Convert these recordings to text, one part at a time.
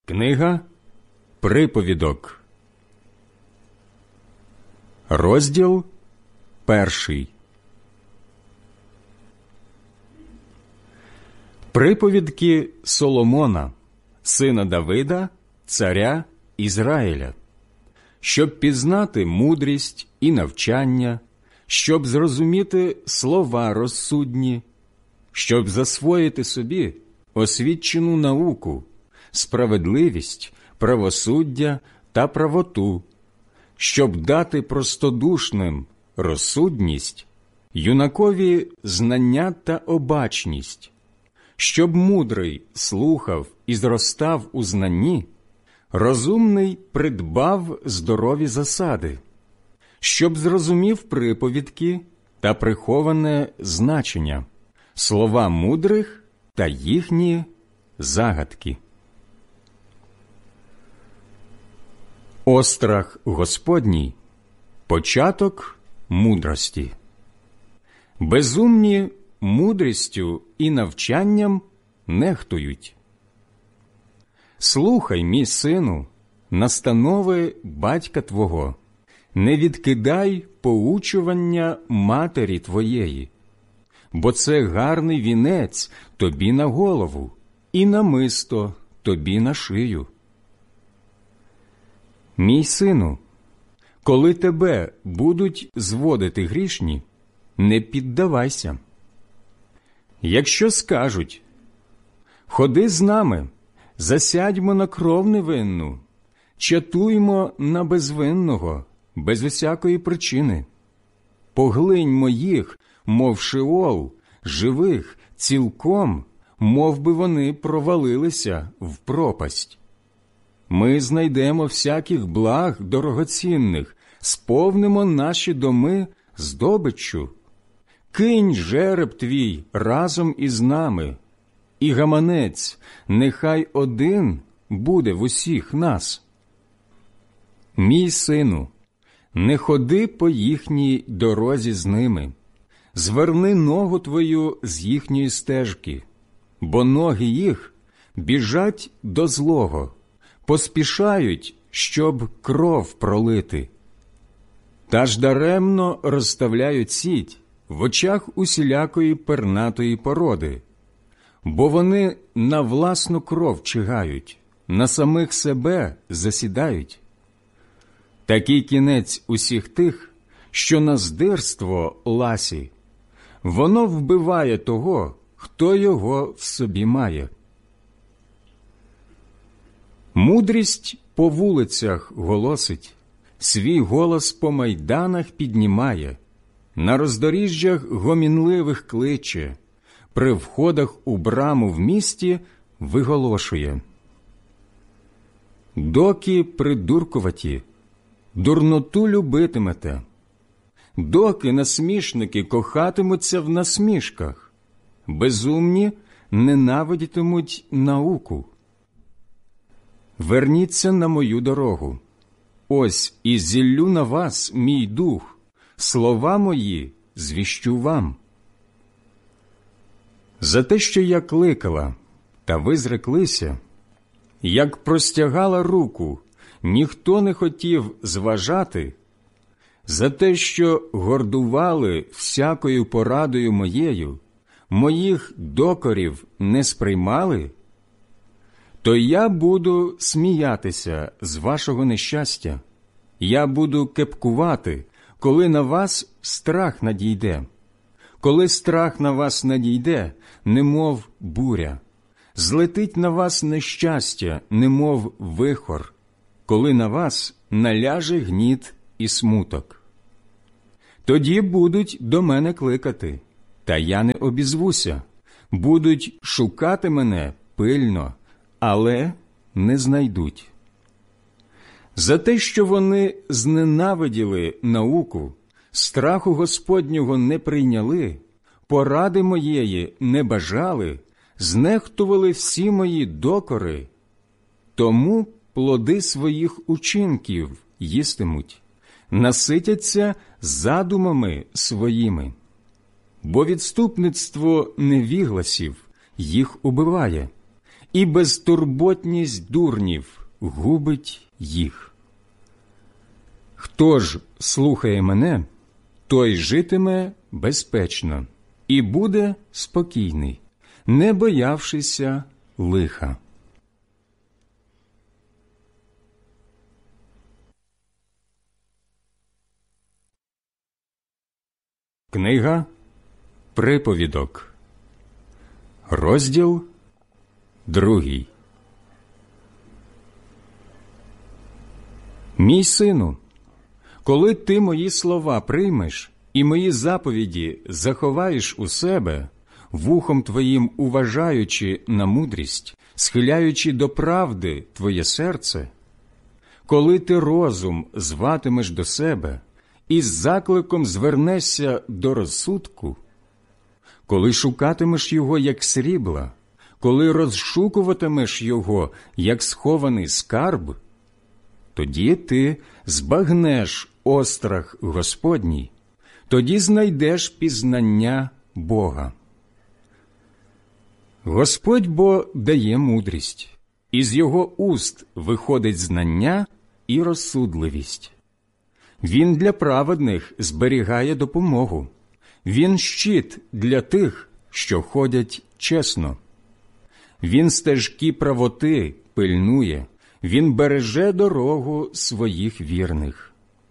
Книга Приповідок, розділ 1. Приповідки Соломона, сина Давида, царя Ізраїля, щоб пізнати мудрість і навчання, щоб зрозуміти слова розсудні, щоб засвоїти собі освічену науку, справедливість, правосуддя та правоту, щоб дати простодушним розсудність, юнакові знання та обачність, щоб мудрий слухав і зростав у знанні, розумний придбав здорові засади, щоб зрозумів приповідки та приховане значення, слова мудрих та їхні загадки. Острах Господній – початок мудрості. Безумні мудрістю і навчанням нехтують. Слухай, мій сину, настанови батька твого, не відкидай поучування матері твоєї, бо це гарний вінець тобі на голову і намисто тобі на шию. Мій сину, коли тебе будуть зводити грішні, не піддавайся. Якщо скажуть: «Ходи з нами, засядьмо на кров невинну, чатуймо на безвинного, без усякої причини. Поглиньмо їх, мов Шеол, живих, цілком, мов би вони провалилися в пропасть. Ми знайдемо всяких благ дорогоцінних, сповнимо наші доми здобиччю. Кинь жереб твій разом із нами, і гаманець нехай один буде в усіх нас. Мій сину, не ходи по їхній дорозі з ними, зверни ногу твою з їхньої стежки, бо ноги їх біжать до злого, поспішають, щоб кров пролити. Та ж даремно розставляють сіть в очах усілякої пернатої породи, бо вони на власну кров чигають, на самих себе засідають. Такий кінець усіх тих, що на здирство ласі, воно вбиває того, хто його в собі має. Мудрість по вулицях голосить, свій голос по майданах піднімає, на роздоріжжях гомінливих кличе, при входах у браму в місті виголошує. Доки придуркуваті, дурноту любитимете, доки насмішники кохатимуться в насмішках, безумні ненавидітимуть науку. Верніться на мою дорогу. Ось і зіллю на вас мій дух, слова мої звіщу вам. За те, що я кликала, та ви зреклися, як простягала руку, ніхто не хотів зважати, за те, що гордували всякою порадою моєю, моїх докорів не сприймали, то я буду сміятися з вашого нещастя, я буду кепкувати, коли на вас страх надійде. Коли страх на вас надійде, немов буря, злетить на вас нещастя, немов вихор, коли на вас наляже гніт і смуток. Тоді будуть до мене кликати, та я не обізвуся, будуть шукати мене пильно, але не знайдуть. За те, що вони зненавиділи науку, страху Господнього не прийняли, поради моєї не бажали, знехтували всі мої докори, тому плоди своїх учинків їстимуть, наситяться задумами своїми. Бо відступництво невігласів їх убиває, і безтурботність дурнів губить їх. Хто ж слухає мене, той житиме безпечно і буде спокійний, не боявшися лиха. Книга Приповідок, розділ 2. Мій сину, коли ти мої слова приймеш і мої заповіді заховаєш у себе, вухом твоїм уважаючи на мудрість, схиляючи до правди твоє серце, коли ти розум зватимеш до себе і з закликом звернешся до розсудку, коли шукатимеш його, як срібла, коли розшукуватимеш його, як схований скарб, тоді ти збагнеш острах Господній, тоді знайдеш пізнання Бога. Господь бо дає мудрість, із його уст виходить знання і розсудливість. Він для праведних зберігає допомогу. Він щит для тих, що ходять чесно. Він стежки правоти пильнує, він береже дорогу своїх вірних.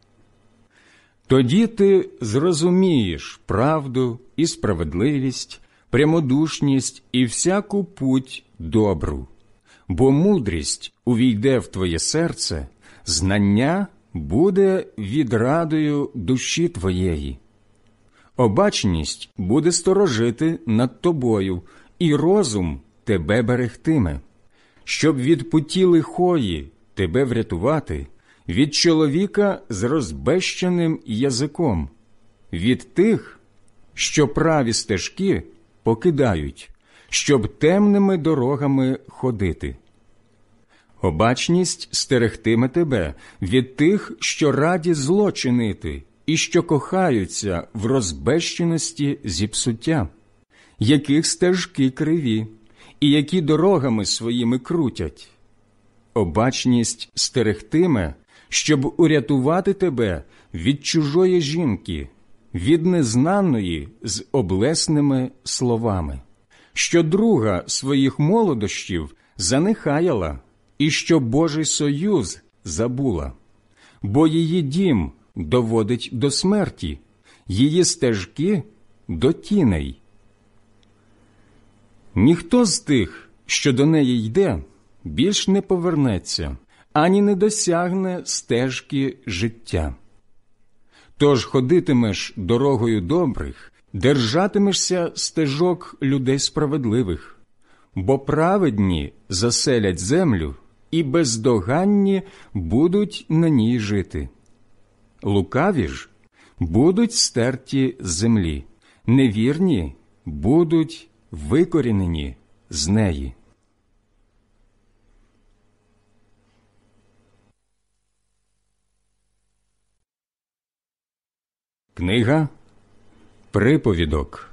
Тоді ти зрозумієш правду і справедливість, прямодушність і всяку путь добру. Бо мудрість увійде в твоє серце, знання буде відрадою душі твоєї. Обачність буде сторожити над тобою, і розум тебе берегтиме, щоб від путі лихої тебе врятувати, від чоловіка з розбещеним язиком, від тих, що праві стежки покидають, щоб темними дорогами ходити. Обачність стерегтиме тебе від тих, що раді зло чинити, і що кохаються в розбещеності зіпсуття, яких стежки криві, і які дорогами своїми крутять. Обачність стерегтиме, щоб урятувати тебе від чужої жінки, від незнаної з облесними словами, що друга своїх молодощів занехаяла, і що Божий союз забула, бо її дім доводить до смерті, її стежки – до тіней. Ніхто з тих, що до неї йде, більш не повернеться, ані не досягне стежки життя. Тож ходитимеш дорогою добрих, держатимешся стежок людей справедливих, бо праведні заселять землю, і бездоганні будуть на ній жити. Лукаві ж будуть стерті з землі, невірні будуть викорінені з неї. Книга Приповідок,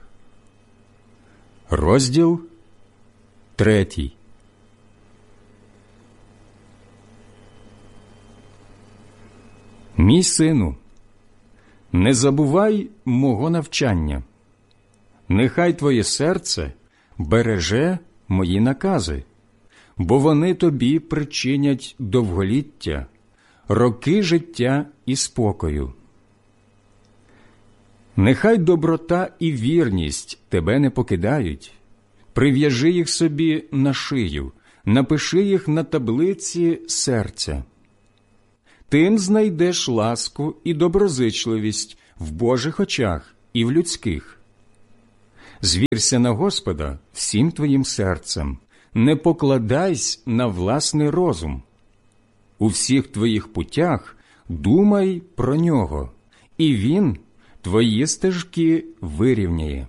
розділ 3. Мій сину, не забувай мого навчання. Нехай твоє серце береже мої накази, бо вони тобі причинять довголіття, роки життя і спокою. Нехай доброта і вірність тебе не покидають. Прив'яжи їх собі на шию, напиши їх на таблиці серця. Тим знайдеш ласку і доброзичливість в Божих очах і в людських. Звірся на Господа всім твоїм серцем, не покладайся на власний розум. У всіх твоїх путях думай про нього, і він твої стежки вирівняє.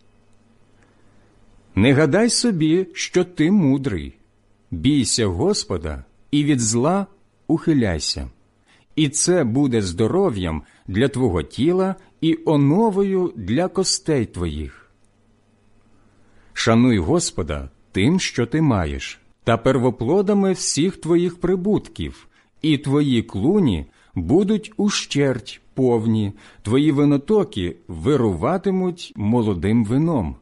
Не гадай собі, що ти мудрий. Бійся Господа і від зла ухиляйся. І це буде здоров'ям для твого тіла і оновою для костей твоїх. Шануй Господа тим, що ти маєш, та первоплодами всіх твоїх прибутків, і твої клуні будуть ущерть повні, твої винотоки вируватимуть молодим вином.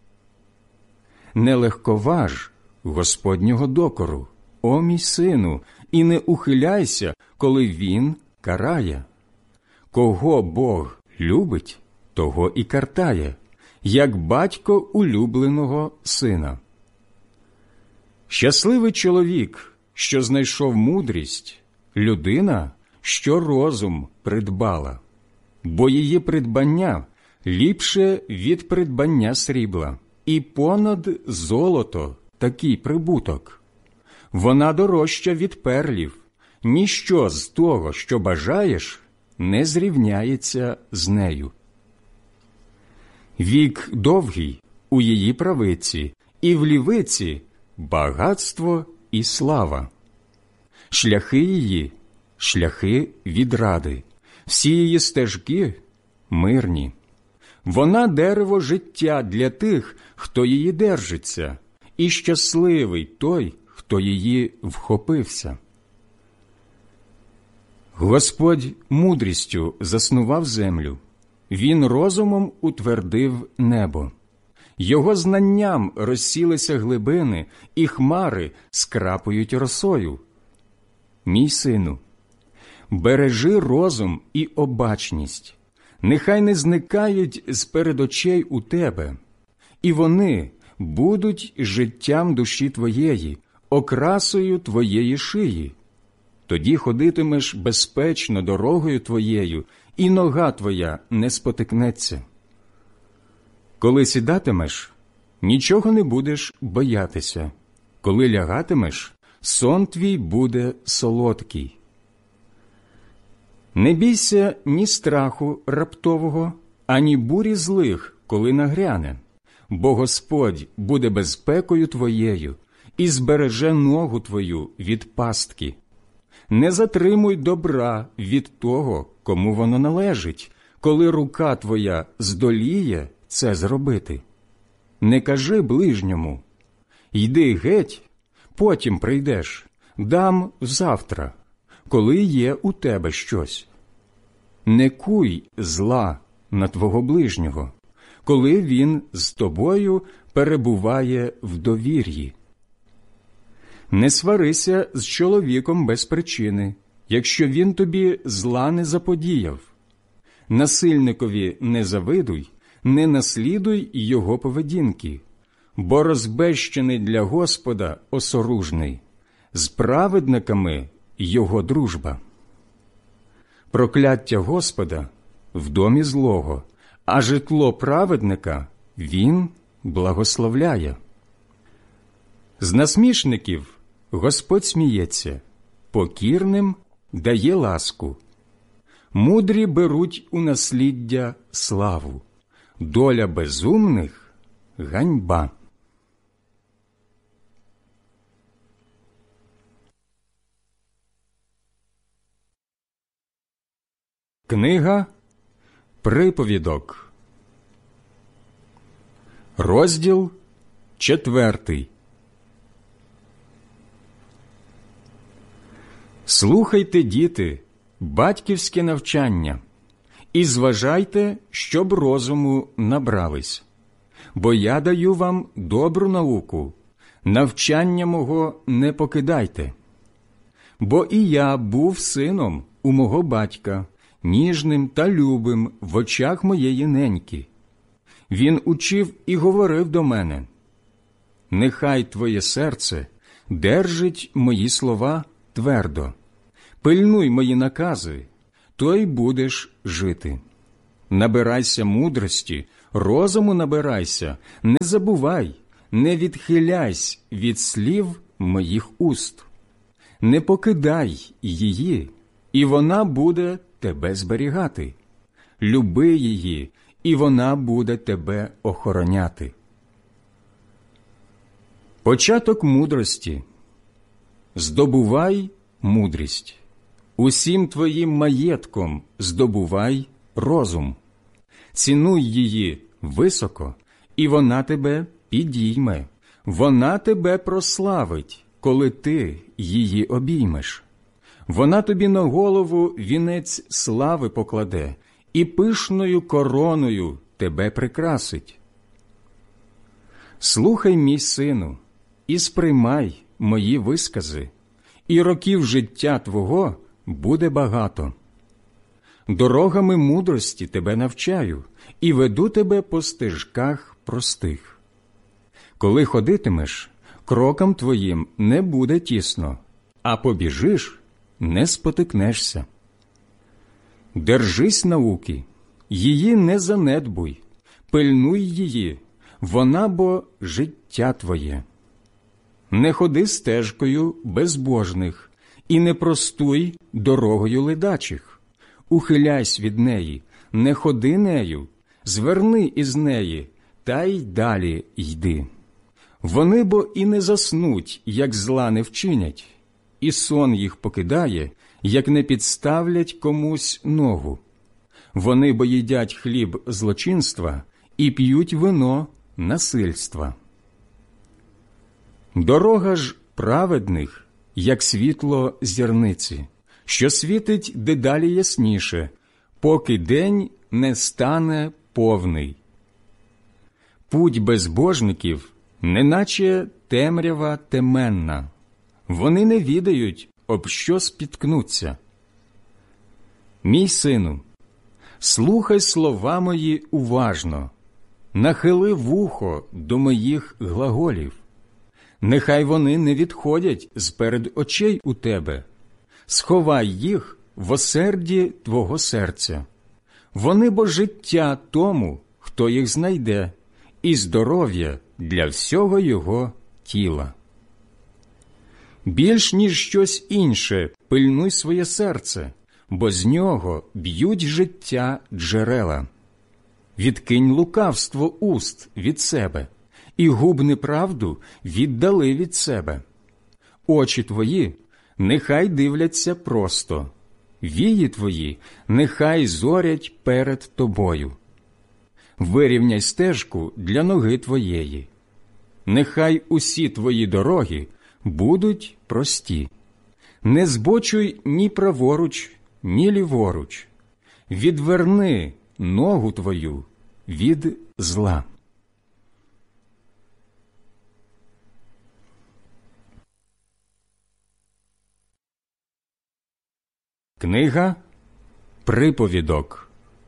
Не легковаж Господнього докору, о мій сину, і не ухиляйся, коли він карає. Кого Бог любить, того і картає, як батько улюбленого сина. Щасливий чоловік, що знайшов мудрість, людина, що розум придбала, бо її придбання ліпше від придбання срібла, і понад золото такий прибуток. Вона дорожча від перлів, ніщо з того, що бажаєш, не зрівняється з нею. Вік довгий у її правиці, і в лівиці багатство і слава. Шляхи її – шляхи відради, всі її стежки – мирні. Вона дерево життя для тих, хто її держиться, і щасливий той, хто її вхопився. Господь мудрістю заснував землю, Він розумом утвердив небо. Його знанням розсілися глибини, і хмари скрапують росою. Мій сину, бережи розум і обачність, нехай не зникають з-перед очей у тебе, і вони будуть життям душі твоєї, окрасою твоєї шиї. Тоді ходитимеш безпечно дорогою твоєю, і нога твоя не спотикнеться. Коли сідатимеш, нічого не будеш боятися. Коли лягатимеш, сон твій буде солодкий. Не бійся ні страху раптового, ані бурі злих, коли нагряне, бо Господь буде безпекою твоєю і збереже ногу твою від пастки. Не затримуй добра від того, кому воно належить, коли рука твоя здоліє це зробити. Не кажи ближньому: «Йди геть, потім прийдеш, дам завтра, коли є у тебе щось». Не куй зла на твого ближнього, коли він з тобою перебуває в довір'ї. Не сварися з чоловіком без причини, якщо він тобі зла не заподіяв. Насильникові не завидуй, не наслідуй його поведінки, бо розбещений для Господа осоружний, з праведниками його дружба. Прокляття Господа в домі злого, а житло праведника він благословляє. З насмішників Господь сміється, покірним дає ласку. Мудрі беруть у насліддя славу, доля безумних – ганьба. Книга Приповідок, розділ 4. Слухайте, діти, батьківське навчання, і зважайте, щоб розуму набрались. Бо я даю вам добру науку, навчання мого не покидайте. Бо і я був сином у мого батька, ніжним та любим в очах моєї неньки. Він учив і говорив до мене: «Нехай твоє серце держить мої слова твердо, пильнуй мої накази, то й будеш жити. Набирайся мудрості, розуму набирайся, не забувай, не відхиляйся від слів моїх уст. Не покидай її, і вона буде тебе зберігати. Люби її, і вона буде тебе охороняти». Початок мудрості. Здобувай мудрість. Усім твоїм маєтком здобувай розум. Цінуй її високо, і вона тебе підійме. Вона тебе прославить, коли ти її обіймеш. Вона тобі на голову вінець слави покладе і пишною короною тебе прикрасить. Слухай, мій сину, і сприймай мої вискази, і років життя твого буде багато. Дорогами мудрості тебе навчаю і веду тебе по стежках простих. Коли ходитимеш, крокам твоїм не буде тісно, а побіжиш – не спотикнешся. Держись науки, її не занедбуй, пильнуй її, вона бо життя твоє. Не ходи стежкою безбожних і не простуй дорогою ледачих. Ухиляйсь від неї, не ходи нею, зверни із неї, та й далі йди. Вони бо і не заснуть, як зла не вчинять, і сон їх покидає, як не підставлять комусь ногу. Вони бо їдять хліб злочинства і п'ють вино насильства. Дорога ж праведних, як світло зірниці, що світить дедалі ясніше, поки день не стане повний. Путь безбожників, неначе темрява теменна. Вони не відають, об що спіткнуться. Мій сину, слухай слова мої уважно, нахили вухо до моїх глаголів. Нехай вони не відходять з-перед очей у тебе. Сховай їх в осерді твого серця. Вони бо життя тому, хто їх знайде, і здоров'я для всього його тіла. Більш ніж щось інше пильнуй своє серце, бо з нього б'ють життя джерела. Відкинь лукавство уст від себе, і губ неправду віддали від себе. Очі твої нехай дивляться просто, вії твої нехай зорять перед тобою. Вирівняй стежку для ноги твоєї. Нехай усі твої дороги будуть прості. Не збочуй ні праворуч, ні ліворуч. Відверни ногу твою від зла. Книга Приповідок,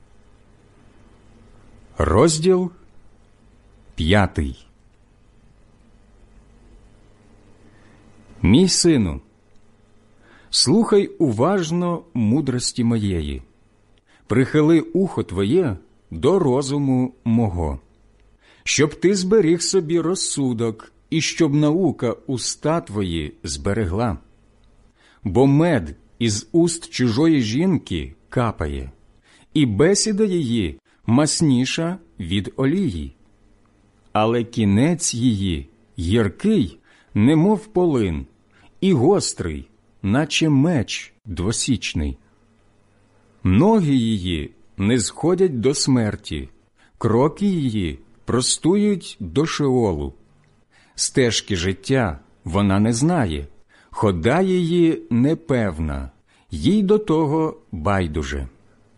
розділ 5. Мій сину, слухай уважно мудрості моєї, прихили ухо твоє до розуму мого, щоб ти зберіг собі розсудок і щоб наука уста твої зберегла. Бо мед із уст чужої жінки капає, і бесіда її масніша від олії. Але кінець її гіркий, немов полин, і гострий, наче меч двосічний. Ноги її не сходять до смерті, кроки її простують до Шеолу. Стежки життя вона не знає, хода її непевна, їй до того байдуже.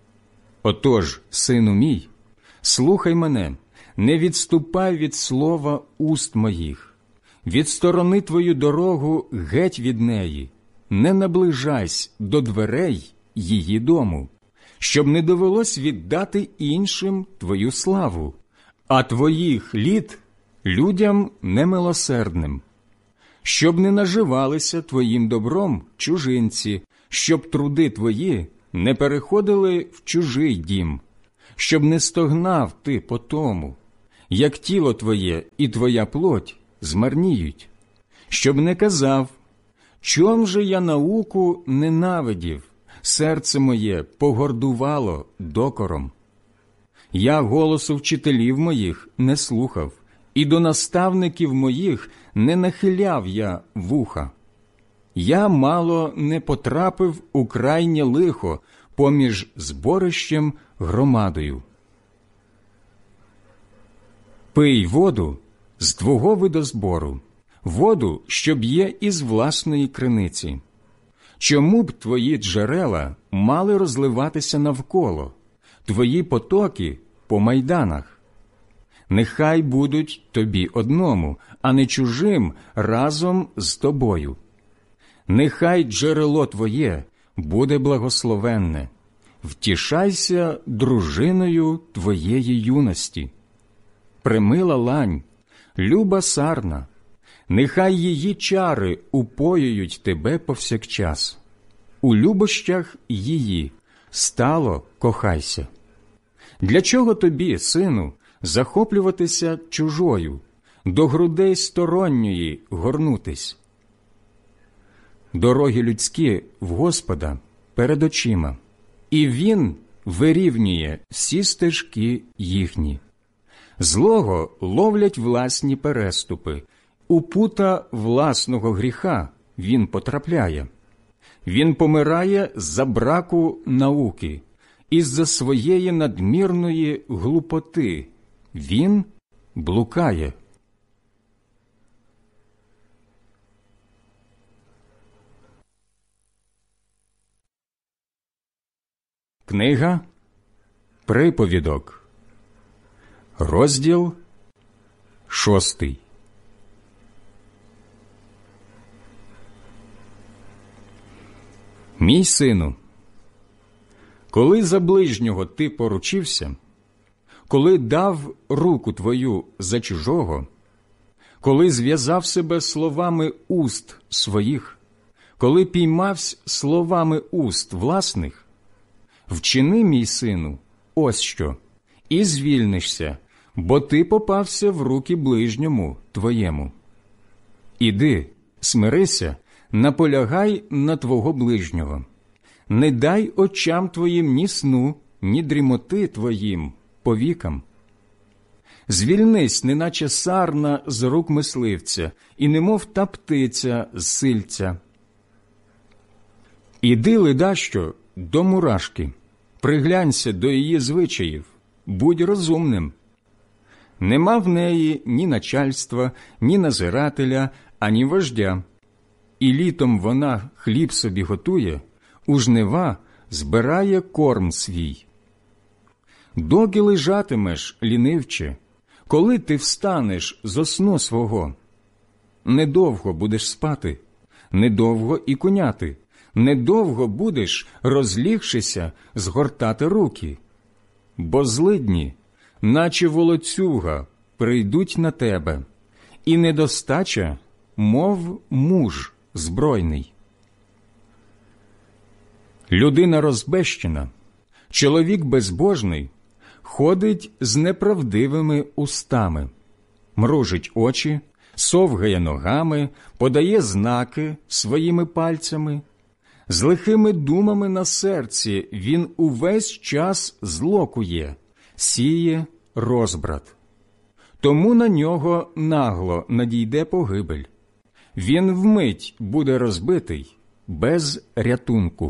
Отож, сину мій, слухай мене, не відступай від слова уст моїх, відсторони твою дорогу геть від неї, не наближайся до дверей її дому, щоб не довелось віддати іншим твою славу, а твоїх літ людям немилосердним. Щоб не наживалися твоїм добром чужинці, щоб труди твої не переходили в чужий дім, щоб не стогнав ти по тому, як тіло твоє і твоя плоть змарніють, щоб не казав, чом же я науку ненавидів, серце моє погордувало докором. Я голосу вчителів моїх не слухав, і до наставників моїх не нахиляв я вуха. Я мало не потрапив у крайнє лихо поміж зборищем громадою. Пий воду з твого видозбору, воду, що б'є із власної криниці. Чому б твої джерела мали розливатися навколо, твої потоки по майданах? Нехай будуть тобі одному, а не чужим разом з тобою. Нехай джерело твоє буде благословенне. Втішайся дружиною твоєї юності. Примила лань, люба сарна, нехай її чари упоюють тебе повсякчас. У любощах її стало кохайся. Для чого тобі, сину, захоплюватися чужою, до грудей сторонньої горнутись? Дороги людські в Господа перед очима, і Він вирівнює всі стежки їхні. Злого ловлять власні переступи, у пута власного гріха він потрапляє. Він помирає з-за браку науки, із-за своєї надмірної глупоти він блукає. Книга Приповідок, розділ 6. Мій сину, коли за ближнього ти поручився, коли дав руку твою за чужого, коли зв'язав себе словами уст своїх, коли піймавсь словами уст власних, вчини, мій сину, ось що, і звільнишся, бо ти попався в руки ближньому твоєму. Іди, смирися, наполягай на твого ближнього. Не дай очам твоїм ні сну, ні дрімоти твоїм повікам. Звільнись, неначе сарна з рук мисливця, і немов та птиця з сильця. Іди, ледащо, до мурашки, приглянься до її звичаїв, будь розумним. Нема в неї ні начальства, ні назирателя, ані вождя. І літом вона хліб собі готує, у жнива збирає корм свій. Доки лежатимеш, лінивче, коли ти встанеш зо сну свого? Недовго будеш спати, недовго і куняти, недовго будеш, розлігшися, згортати руки. Бо злидні, наче волоцюга, прийдуть на тебе, і недостача, мов муж збройний. Людина розбещена, чоловік безбожний, ходить з неправдивими устами, мружить очі, совгає ногами, подає знаки своїми пальцями. З лихими думами на серці він увесь час зло кує, сіє розбрат. Тому на нього нагло надійде погибель. Він вмить буде розбитий без рятунку.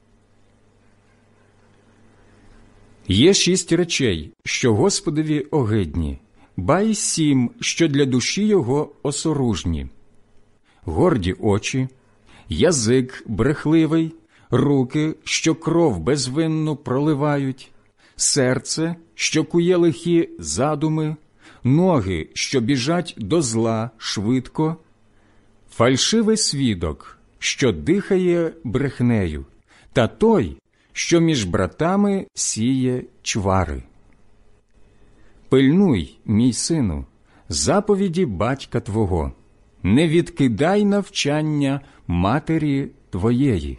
Є 6 речей, що Господові огидні, ба й 7, що для душі його осоружні: горді очі, язик брехливий, руки, що кров безвинну проливають, серце, що кує лихі задуми, ноги, що біжать до зла швидко, фальшивий свідок, що дихає брехнею, та той, що між братами сіє чвари. Пильнуй, мій сину, заповіді батька твого, не відкидай навчання матері твоєї.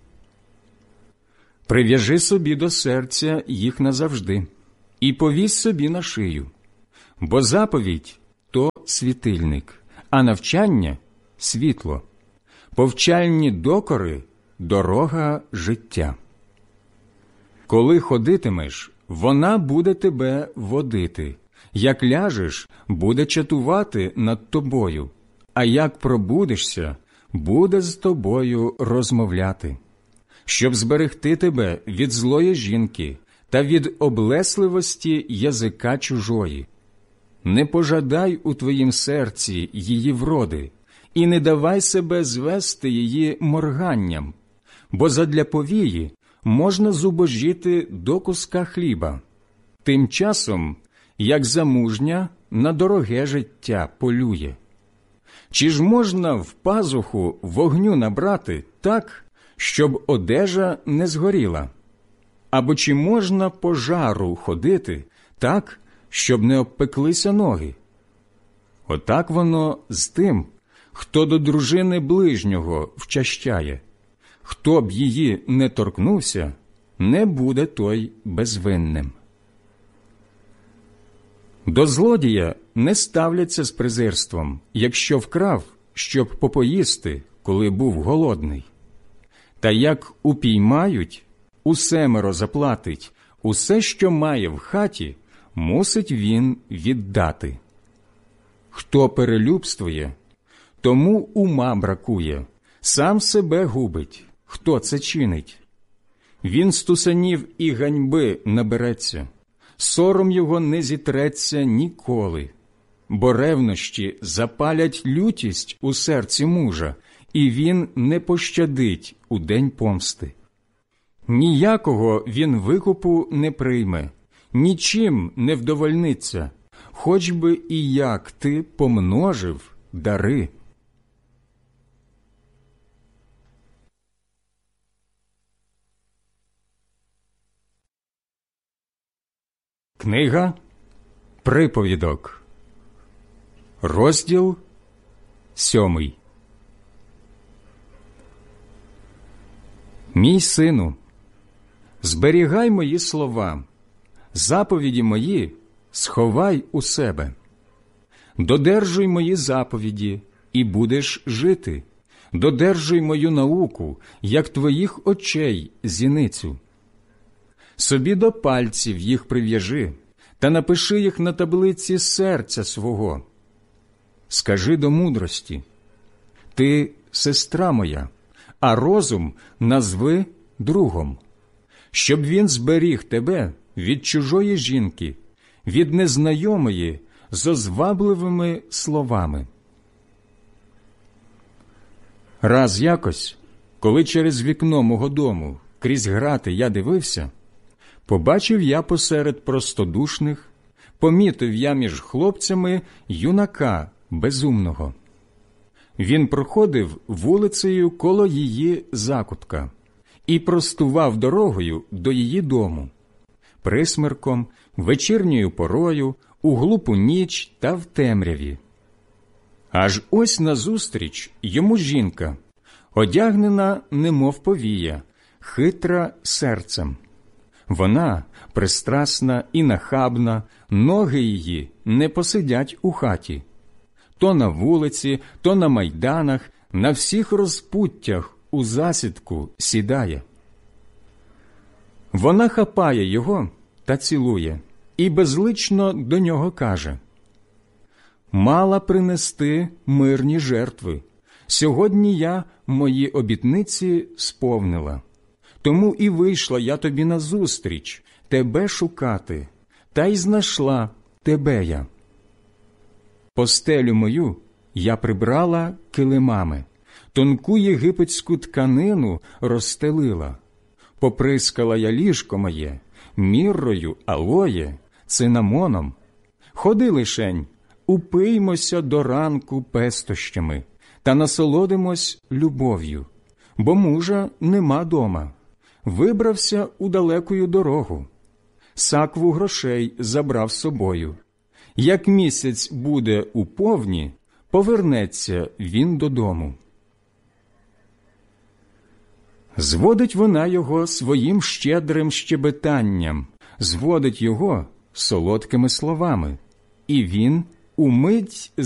Прив'яжи собі до серця їх назавжди і повісь собі на шию, бо заповідь – то світильник, а навчання – світло, повчальні докори – дорога життя. Коли ходитимеш, вона буде тебе водити, як ляжеш, буде чатувати над тобою, а як пробудешся, буде з тобою розмовляти, щоб зберегти тебе від злої жінки та від облесливості язика чужої. Не пожадай у твоїм серці її вроди, і не давай себе звести її морганням, бо задля повії можна зубожіти до куска хліба, тим часом, як замужня на дороге життя полює. Чи ж можна в пазуху вогню набрати так, щоб одежа не згоріла? Або чи можна по жару ходити так, щоб не обпеклися ноги? Отак воно з тим, хто до дружини ближнього вчащає. Хто б її не торкнувся, не буде той безвинним. До злодія не ставляться з презирством, якщо вкрав, щоб попоїсти, коли був голодний. Та як упіймають, усемеро заплатить, усе, що має в хаті, мусить він віддати. Хто перелюбствує, тому ума бракує, сам себе губить, хто це чинить. Він стусанів і ганьби набереться, сором його не зітреться ніколи, бо ревнощі запалять лютість у серці мужа, і він не пощадить у день помсти. Ніякого він викупу не прийме, нічим не вдовольниться, хоч би і як ти помножив дари. Книга Приповідок, розділ 7. Мій сину, зберігай мої слова, заповіді мої сховай у себе. Додержуй мої заповіді, і будеш жити. Додержуй мою науку, як твоїх очей зіницю. Собі до пальців їх прив'яжи, та напиши їх на таблиці серця свого. Скажи до мудрості: ти сестра моя, а розум назви другом, щоб він зберіг тебе від чужої жінки, від незнайомої з озвабливими словами. Раз якось, коли через вікно мого дому крізь грати я дивився, побачив я посеред простодушних, помітив я між хлопцями юнака безумного. Він проходив вулицею коло її закутка і простував дорогою до її дому, присмерком, вечірньою порою, у глупу ніч та в темряві. Аж ось назустріч йому жінка, одягнена немов повія, хитра серцем. Вона пристрасна і нахабна, ноги її не посидять у хаті. То на вулиці, то на майданах, на всіх розпуттях у засідку сідає. Вона хапає його та цілує, і безлично до нього каже: «Мала принести мирні жертви. Сьогодні я мої обітниці сповнила. Тому і вийшла я тобі назустріч, тебе шукати, та й знайшла тебе я. Постелю мою я прибрала килимами, тонку єгипетську тканину розстелила. Поприскала я ліжко моє міррою, алоє, цинамоном. Ходи лишень, упиймося до ранку пестощами та насолодимось любов'ю, бо мужа нема дома. Вибрався у далекую дорогу. Сакву грошей забрав з собою. Як місяць буде у повні, повернеться він додому». Зводить вона його своїм щедрим щебетанням, зводить його солодкими словами, і він умить